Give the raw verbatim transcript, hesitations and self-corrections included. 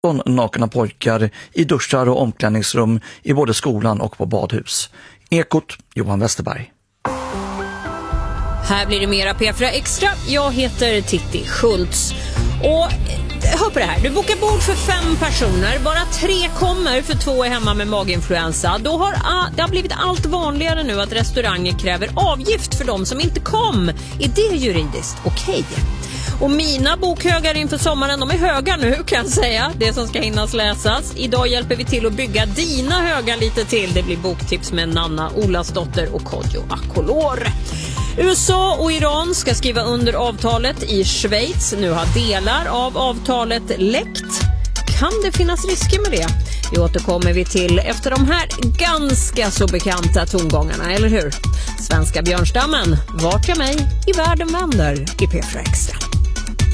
nakna pojkar i duschar och omklädningsrum i både skolan och på badhus. Ekot, Johan Westerberg. Här blir det mera P fyra Extra. Jag heter Titti Schultz. Och hör på det här. Du bokar bord för fem personer. Bara tre kommer för två är hemma med maginfluensa. Då har det har blivit allt vanligare nu att restauranger kräver avgift för de som inte kom. Är det juridiskt okej? Och mina bokhögar inför sommaren, de är höga nu kan jag säga. Det som ska hinnas läsas. Idag hjälper vi till att bygga dina högar lite till. Det blir boktips med Nanna Olasdotter och Kodjo Akolor. U S A och Iran ska skriva under avtalet i Schweiz. Nu har delar av avtalet läckt. Kan det finnas risker med det? Det återkommer vi till efter de här ganska så bekanta tongångarna, eller hur? Svenska björnstammen, vart jag mig i världen vänder i P fyra Extra.